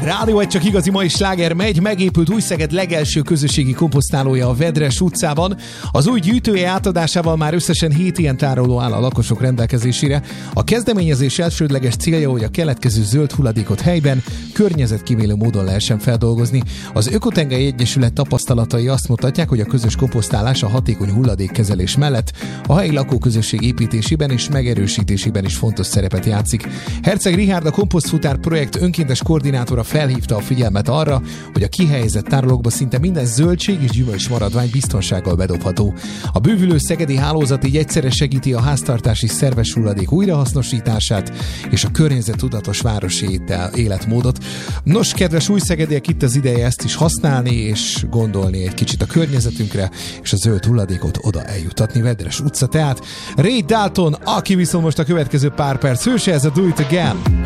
Rádió egy csak igazi mai sláger megy, megépült Új-Szeged legelső közösségi komposztálója a Vedres utcában. Az új gyűjtője átadásával már összesen 7 ilyen tároló áll a lakosok rendelkezésére. A kezdeményezés elsődleges célja, hogy a keletkező zöld hulladékot helyben környezetkímélő módon lehessen feldolgozni. Az Ökotengely Egyesület tapasztalatai azt mutatják, hogy a közös komposztálás a hatékony hulladékkezelés mellett a helyi lakóközösség építésében és megerősítésében is fontos szerepet játszik. Herceg Richárd, a komposztfutár projekt önkéntes koordinátora felhívta a figyelmet arra, hogy a kihelyezett tárolókba szinte minden zöldség és gyümölcs maradvány biztonsággal bedobható. A bővülő szegedi hálózat így egyszerre segíti a háztartási szerves hulladék újrahasznosítását és a környezettudatos városi életmódot. Nos, kedves újszegediek, itt az ideje ezt is használni és gondolni egy kicsit a környezetünkre, és a zöld hulladékot oda eljutatni. Vedres utca tehát. Ray Dalton, aki viszont most a következő pár perc hőse, ez a Do It Again.